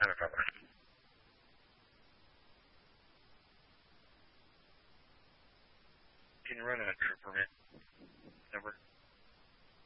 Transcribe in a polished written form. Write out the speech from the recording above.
Center Cover. Can you run a trip permit number?